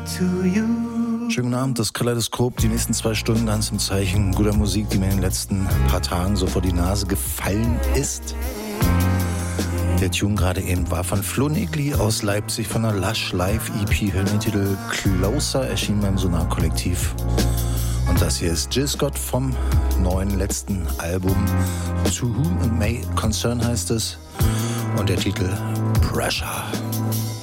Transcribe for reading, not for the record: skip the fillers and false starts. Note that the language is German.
to you. Schönen guten Abend, das Kaleidoskop. Die nächsten 2 Stunden ganz im Zeichen guter Musik, die mir in den letzten paar Tagen so vor die Nase gefallen ist. Der Tune gerade eben war von Flo Nigli aus Leipzig von der Lush Live EP, hört den Titel Closer, erschien beim Sonar Kollektiv. Und das hier ist Jill Scott vom neuen letzten Album To Whom It May Concern heißt es. Und der Titel Pressure.